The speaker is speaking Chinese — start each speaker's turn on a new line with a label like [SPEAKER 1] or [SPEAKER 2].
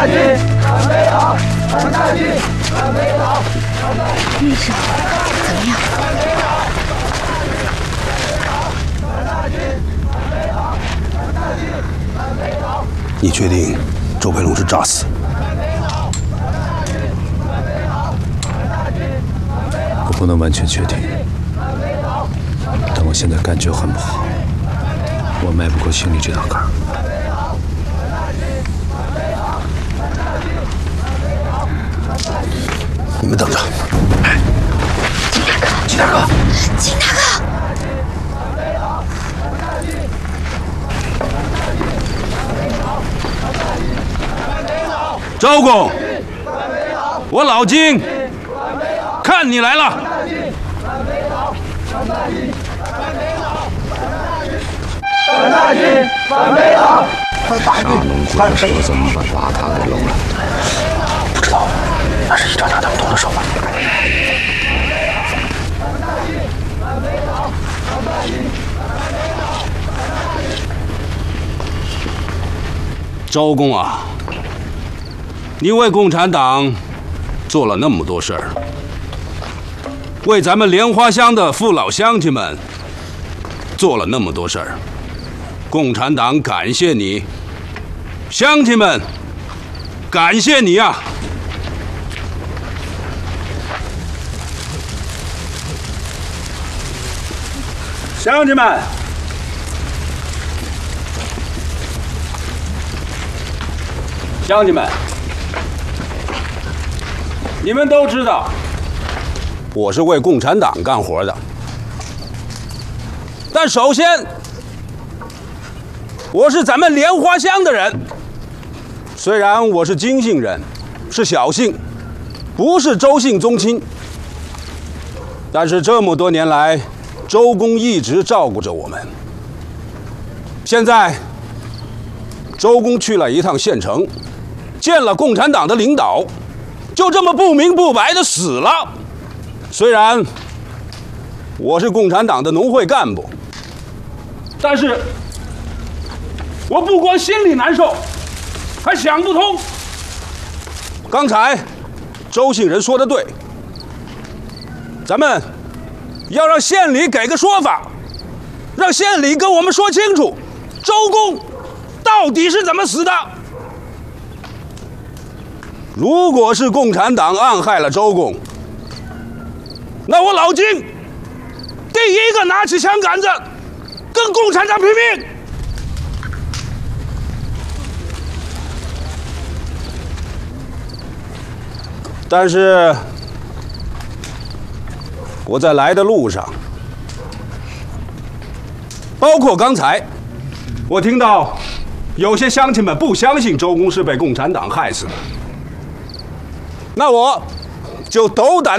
[SPEAKER 1] 军，反北党，反大军，反北党，反大军。
[SPEAKER 2] 医生，怎么样？
[SPEAKER 3] 你确定周培龙是诈死？
[SPEAKER 4] 我不能完全确定，但我现在感觉很不好，我迈不过心里这道坎儿。
[SPEAKER 3] 你们等着。
[SPEAKER 2] 金大哥，金大哥。
[SPEAKER 5] 周公，我老金，看你来了。
[SPEAKER 1] 反大军，反北党。
[SPEAKER 6] 沙农官说怎么把他给扔了？
[SPEAKER 3] 不知道，那是一场场他们动的手吧？
[SPEAKER 5] 周公啊，你为共产党做了那么多事儿，为咱们莲花乡的父老乡亲们做了那么多事儿，共产党感谢你，乡亲们感谢你呀！乡亲们，乡亲们，你们都知道，我是为共产党干活的。但首先，我是咱们莲花乡的人。虽然我是金姓人，是小姓，不是周姓宗亲，但是这么多年来，周公一直照顾着我们。现在，周公去了一趟县城，见了共产党的领导，就这么不明不白的死了。虽然我是共产党的农会干部，但是我不光心里难受，还想不通。刚才周姓人说的对，咱们要让县里给个说法，让县里跟我们说清楚，周公到底是怎么死的。如果是共产党暗害了周公，那我老金第一个拿起枪杆子跟共产党拼命。但是我在来的路上，包括刚才，我听到有些乡亲们不相信周公是被共产党害死的，那我就斗胆